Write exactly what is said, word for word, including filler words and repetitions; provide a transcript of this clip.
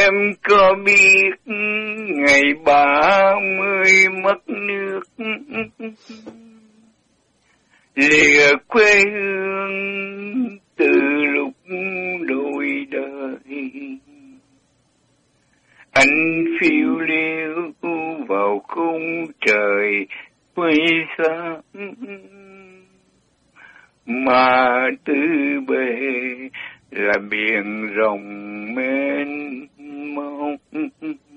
em có biết ngày ba mươi mất nước, lìa quê hương từ lúc đôi đời. Anh phiêu liêu vào khung trời quay xa, mà tư bề là biển rộng mênh mông.